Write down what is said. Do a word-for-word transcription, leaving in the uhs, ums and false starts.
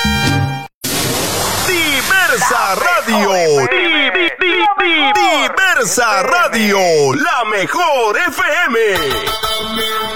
Diversa Radio. Di- di- di- di- Diversa Radio. La mejor F M.